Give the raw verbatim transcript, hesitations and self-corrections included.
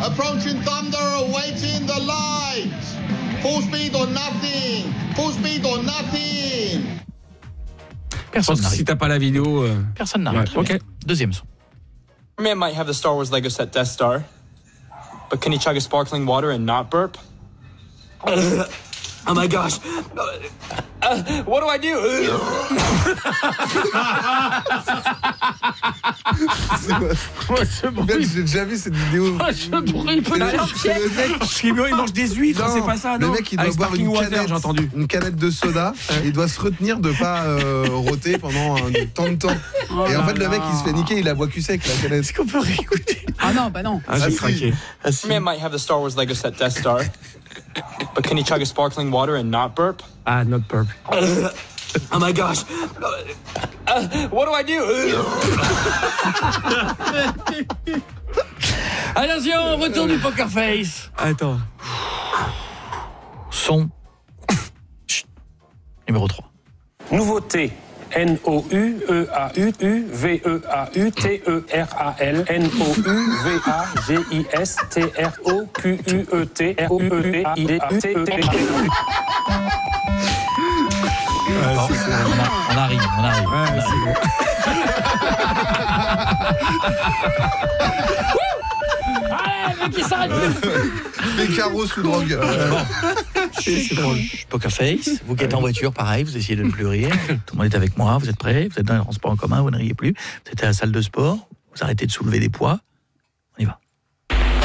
Approaching thunder, awaiting the light. Full speed or nothing. Full speed or nothing. Personne n'arrive. Si t'as pas la vidéo. Euh... Personne n'arrive. Ouais, ok. Deuxième son. Man might have the Star Wars Lego set Death Star, but can he chug a sparkling water and not burp? Oh my gosh. Uh, what do I do? En fait, j'ai déjà vu cette vidéo. Ah, ce bruit, il peut Le aller en mec- pied. le mec- Screamer, il mange des huîtres, Non, c'est pas ça, le non? mec il doit Avec boire Sparkling une Water, canette, j'ai entendu. une canette de soda et il doit se retenir de pas euh, rôter pendant un temps de temps. Oh et en là fait le mec là. il se fait niquer, il a boit cul sec la canette. Est-ce qu'on peut réécouter? Ah non, bah non. Ah, j'ai Ah, si. craqué. Man might have the Star Wars Lego set Death Star, but can he chug a sparkling water and not burp? Ah, not burp. Oh my gosh. Uh, what do I do? Attention, retour du Poker Face. Attends. Son. Chut. Numéro trois. Nouveauté. N O U E A U U V E A U T E R A L N O U V A G I S T R O Q U E T R O U E A I D A T E T. On, a- on arrive, on arrive. Ouais, on c'est arrive. bon. Allez, mais qui s'arrête plus. Des carreaux sous drogue. C'est drôle. Poker Face, vous qui êtes en voiture, pareil, vous essayez de ne plus rire. Tout le monde est avec moi, vous êtes prêts, vous êtes dans les transports en commun, vous ne riez plus. Vous êtes à la salle de sport, vous arrêtez de soulever des poids.